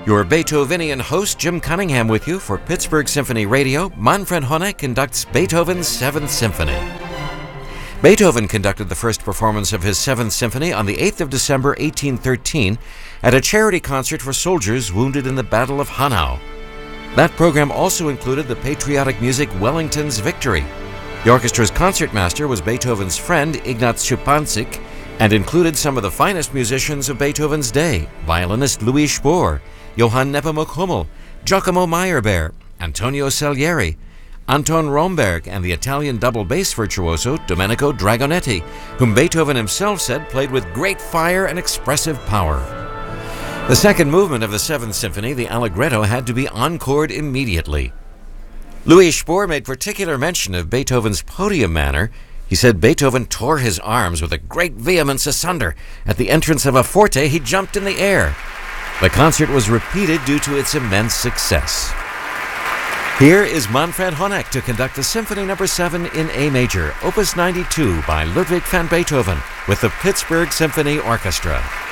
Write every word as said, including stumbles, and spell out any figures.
Your Beethovenian host, Jim Cunningham, with you for Pittsburgh Symphony Radio. Manfred Honeck conducts Beethoven's Seventh Symphony. Beethoven conducted the first performance of his Seventh Symphony on the eighth of December, eighteen thirteen, at a charity concert for soldiers wounded in the Battle of Hanau. That program also included the patriotic music Wellington's Victory. The orchestra's concertmaster was Beethoven's friend, Ignaz Schuppanzig, and included some of the finest musicians of Beethoven's day: violinist Louis Spohr, Johann Nepomuk Hummel, Giacomo Meyerbeer, Antonio Salieri, Anton Romberg, and the Italian double bass virtuoso Domenico Dragonetti, whom Beethoven himself said played with great fire and expressive power. The second movement of the Seventh Symphony, the Allegretto, had to be encored immediately. Louis Spohr made particular mention of Beethoven's podium manner. He said Beethoven tore his arms with a great vehemence asunder. At the entrance of a forte, he jumped in the air. The concert was repeated due to its immense success. Here is Manfred Honeck to conduct the Symphony Number seven in A major, Opus ninety-two by Ludwig van Beethoven with the Pittsburgh Symphony Orchestra.